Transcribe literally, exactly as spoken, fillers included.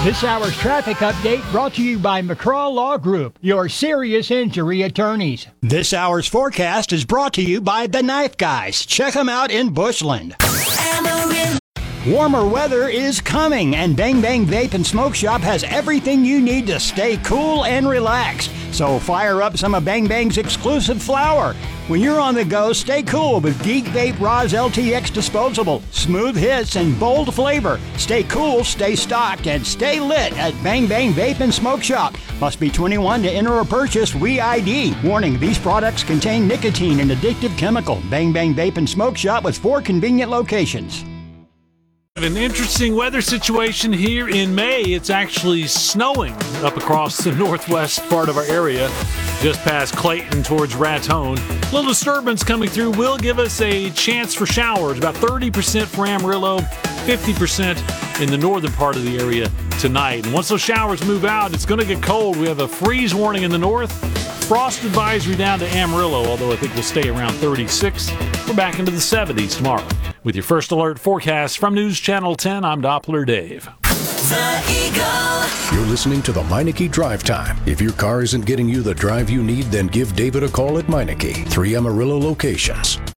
This hour's traffic update brought to you by McCraw Law Group, your serious injury attorneys. This hour's forecast is brought to you by The Knife Guys. Check them out in Bushland. Amarillo. Warmer weather is coming, and Bang Bang Vape and Smoke Shop has everything you need to stay cool and relax. So fire up some of Bang Bang's exclusive flower. When you're on the go, stay cool with Geek Vape Roz L T X Disposable. Smooth hits and bold flavor. Stay cool, stay stocked, and stay lit at Bang Bang Vape and Smoke Shop. Must be twenty-one to enter or purchase. We I D. Warning, these products contain nicotine and addictive chemical. Bang Bang Vape and Smoke Shop with four convenient locations. An interesting weather situation here in May. It's actually snowing up across the northwest part of our area, just past Clayton towards Raton. A little disturbance coming through will give us a chance for showers, about thirty percent for Amarillo, fifty percent in the northern part of the area tonight. And once those showers move out, it's going to get cold. We have a freeze warning in the north, frost advisory down to Amarillo, although I think we'll stay around thirty-six. We're back into the seventies tomorrow. With your first alert forecast from News Channel ten, I'm Doppler Dave. The Eagle. You're listening to the Meineke Drive Time. If your car isn't getting you the drive you need, then give David a call at Meineke. Three Amarillo locations.